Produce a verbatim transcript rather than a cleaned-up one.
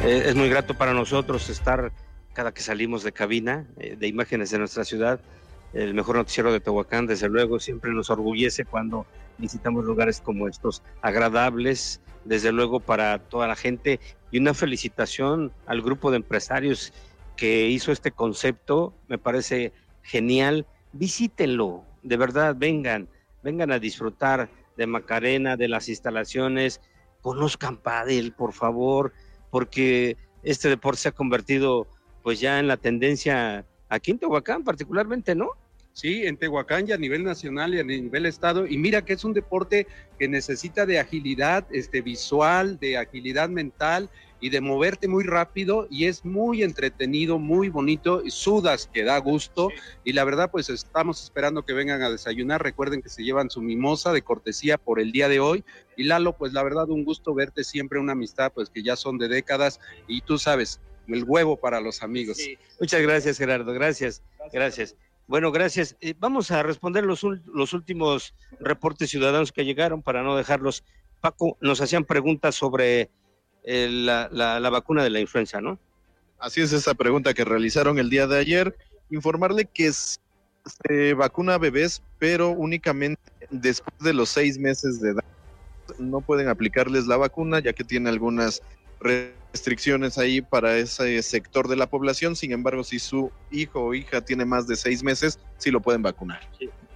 Eh, es muy grato para nosotros estar cada que salimos de cabina, eh, de imágenes de nuestra ciudad. El mejor noticiero de Tehuacán, desde luego, siempre nos orgullece cuando visitamos lugares como estos, agradables, desde luego, para toda la gente. Y una felicitación al grupo de empresarios que hizo este concepto, me parece genial. Visítenlo, de verdad, vengan, vengan a disfrutar de Macarena, de las instalaciones, conozcan pádel, por favor, porque este deporte se ha convertido pues ya en la tendencia aquí en Tehuacán particularmente, ¿no? Sí, en Tehuacán y a nivel nacional y a nivel estado, y mira que es un deporte que necesita de agilidad este, visual, de agilidad mental y de moverte muy rápido, y es muy entretenido, muy bonito, y sudas que da gusto, sí. Y la verdad pues estamos esperando que vengan a desayunar. Recuerden que se llevan su mimosa de cortesía por el día de hoy, y Lalo, pues la verdad un gusto verte, siempre una amistad pues que ya son de décadas, y tú sabes, el huevo para los amigos. Sí. Muchas gracias, Gerardo, gracias, gracias. gracias. Bueno, gracias. Eh, vamos a responder los, los últimos reportes ciudadanos que llegaron para no dejarlos. Paco, nos hacían preguntas sobre eh, la, la, la vacuna de la influenza, ¿no? Así es, esa pregunta que realizaron el día de ayer. Informarle que se vacuna a bebés, pero únicamente después de los seis meses de edad. No pueden aplicarles la vacuna, ya que tiene algunas restricciones ahí para ese sector de la población. Sin embargo, si su hijo o hija tiene más de seis meses, sí lo pueden vacunar. Sí.